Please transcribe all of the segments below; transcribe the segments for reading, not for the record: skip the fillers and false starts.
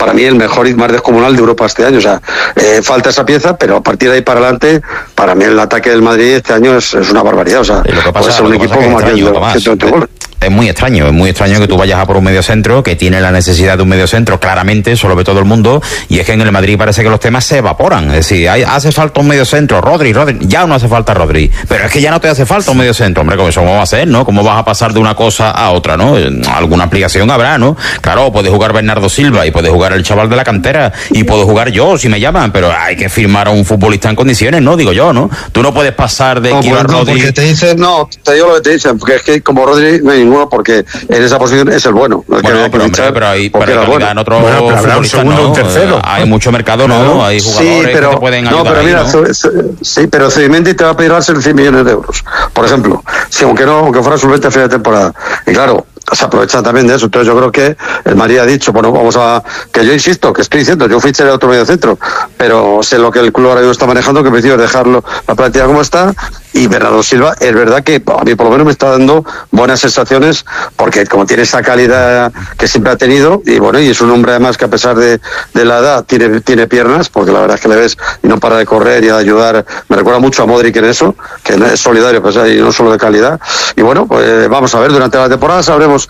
para mí el mejor y más descomunal de Europa este año. O sea, falta esa pieza, pero a partir de ahí para adelante, para mí el ataque del Madrid este año es una barbaridad. O sea, puede ser un equipo como aquel de 120 goles. Es muy extraño que tú vayas a por un mediocentro que tiene la necesidad de un mediocentro, claramente, eso lo ve todo el mundo, y es que en el Madrid parece que los temas se evaporan. Es decir, hace falta un mediocentro, Rodri, ya no hace falta Rodri, pero es que ya no te hace falta un mediocentro, hombre, ¿cómo eso va a ser, no? ¿Cómo vas a pasar de una cosa a otra, no? Alguna aplicación habrá, ¿no? Claro, puede jugar Bernardo Silva y puede jugar el chaval de la cantera y puedo jugar yo si me llaman, pero hay que firmar a un futbolista en condiciones, ¿no? Digo yo, ¿no? Tú no puedes pasar de Rodri. Porque te dicen, te digo lo que te dicen, porque es que como Rodri no hay ninguno, porque en esa posición es el bueno. Pero hay en otros futbolistas, un segundo, un tercero. Hay mucho mercado, ¿no? Hay jugadores que te pueden ayudar. No, pero mira, sí, pero Zubimendi te va a pedir 100 millones de euros, por ejemplo. Si aunque fuera solvente a final de temporada. Y claro, se aprovecha también de eso. Entonces yo creo que el Madrid ha dicho, bueno, que yo insisto, que estoy diciendo, yo ficharé otro medio centro, pero sé lo que el club ahora mismo está manejando, que me decido dejarlo la plantilla como está. Y Bernardo Silva, es verdad que a mí por lo menos me está dando buenas sensaciones, porque como tiene esa calidad que siempre ha tenido, y bueno, y es un hombre además que a pesar de la edad tiene piernas, porque la verdad es que le ves y no para de correr y de ayudar. Me recuerda mucho a Modric en eso, que es solidario, pues, y no solo de calidad. Y bueno, pues vamos a ver, durante la temporada sabremos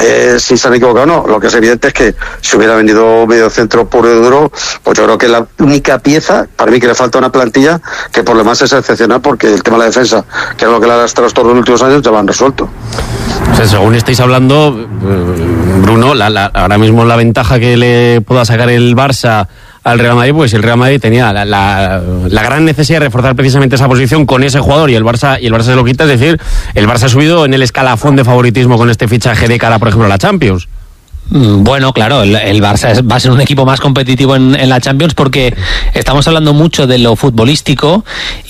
si se han equivocado o no. Lo que es evidente es que si hubiera vendido medio centro puro y duro, pues yo creo que la única pieza, para mí que le falta una plantilla, que por lo demás es excepcional, porque el tema de la defensa, que es lo que le ha arrastrado estos dos últimos años, ya lo han resuelto. O sea, según estáis hablando, Bruno, ahora mismo la ventaja que le pueda sacar el Barça al Real Madrid, pues el Real Madrid tenía la gran necesidad de reforzar precisamente esa posición con ese jugador, y el Barça se lo quita. Es decir, el Barça ha subido en el escalafón de favoritismo con este fichaje de cara, por ejemplo, a la Champions. Bueno, claro, el Barça va a ser un equipo más competitivo en la Champions, porque estamos hablando mucho de lo futbolístico,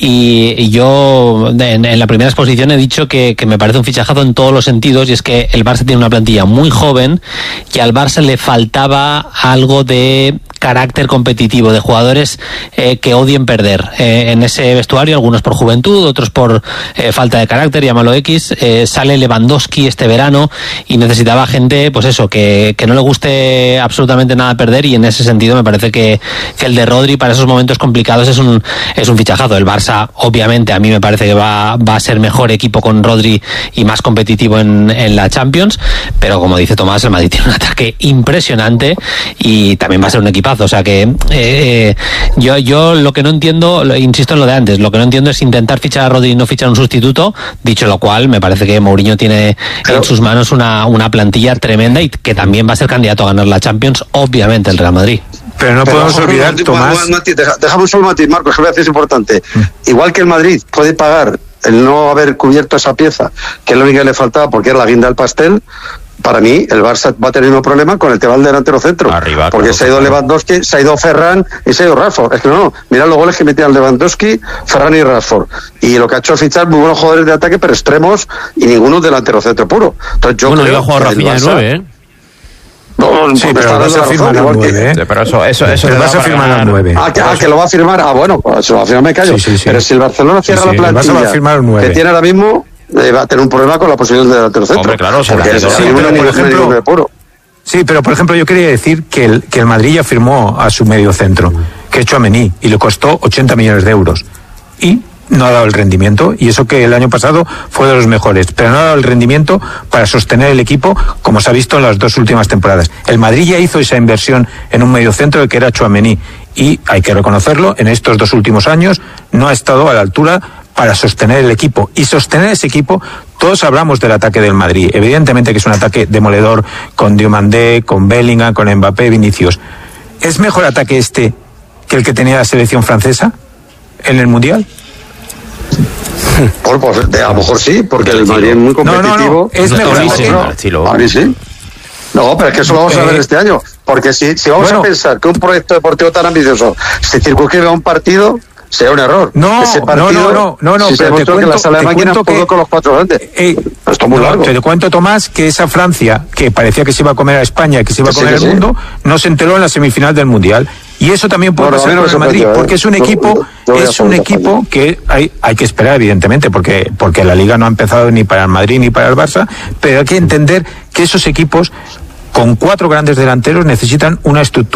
y yo en la primera exposición he dicho que me parece un fichajazo en todos los sentidos, y es que el Barça tiene una plantilla muy joven y al Barça le faltaba algo de carácter competitivo, de jugadores que odien perder en ese vestuario, algunos por juventud, otros por falta de carácter, llámalo X. Sale Lewandowski este verano y necesitaba gente, pues eso, que no le guste absolutamente nada perder, y en ese sentido me parece que el de Rodri para esos momentos complicados es un fichajazo. El Barça, obviamente, a mí me parece que va a ser mejor equipo con Rodri y más competitivo en la Champions, pero como dice Tomás, el Madrid tiene un ataque impresionante y también va a ser un equipazo. O sea que yo lo que no entiendo, insisto en lo de antes, lo que no entiendo es intentar fichar a Rodri y no fichar un sustituto. Dicho lo cual, me parece que Mourinho tiene en sus manos una plantilla tremenda, y que también va a ser candidato a ganar la Champions, obviamente, el Real Madrid. Pero no podemos olvidar, Tomás... Déjame un solo matiz, Marcos, que voy a decir es importante. Igual que el Madrid puede pagar el no haber cubierto esa pieza, que es lo único que le faltaba porque era la guinda del pastel, para mí el Barça va a tener un problema con el tema del delantero centro. Arriba, porque se ha ido Lewandowski, se ha ido Ferran y se ha ido Rashford. Es que no, mirad los goles que metían Lewandowski, Ferran y Rashford. Y lo que ha hecho es fichar muy buenos jugadores de ataque, pero extremos, y ninguno delantero centro puro. Entonces yo creo iba a jugar Rafinha de 9, No, sí, pero vas a firmar al 9, Pero eso vas a firmar al 9. Que lo va a firmar. Bueno, pues al final me callo. Sí. Pero si el Barcelona cierra la plantilla, va a firmar el 9. Que tiene ahora mismo, va a tener un problema con la posición del delantero centro. Hombre, claro, por ejemplo, sí, pero por ejemplo yo quería decir que el Madrid ya firmó a su medio centro, que es Tchouaméni, y le costó 80 millones de euros. Y no ha dado el rendimiento, y eso que el año pasado fue de los mejores, pero no ha dado el rendimiento para sostener el equipo, como se ha visto en las dos últimas temporadas. El Madrid ya hizo esa inversión en un mediocentro que era Tchouaméni, y hay que reconocerlo, en estos dos últimos años no ha estado a la altura para sostener el equipo. Y sostener ese equipo, todos hablamos del ataque del Madrid, evidentemente que es un ataque demoledor, con Diomandé, con Bellingham, con Mbappé, Vinicius. ¿Es mejor ataque este que el que tenía la selección francesa en el Mundial? Pues a lo mejor sí, porque el Madrid es muy competitivo. No, es mejor Madrid sí. No, pero es que eso lo vamos a ver este año, porque si vamos a pensar que un proyecto deportivo tan ambicioso se circunscribe a un partido, será un error. Ese partido, si pero te cuento que la sala de máquinas pudo con los 4 grandes. Esto es muy largo. Te cuento, Tomás, que esa Francia, que parecía que se iba a comer a España, que se iba a comer el mundo, no se enteró en la semifinal del Mundial. Y eso también puede pasar con el Madrid, porque es un equipo que hay que esperar, evidentemente, porque la Liga no ha empezado ni para el Madrid ni para el Barça, pero hay que entender que esos equipos con 4 grandes delanteros necesitan una estructura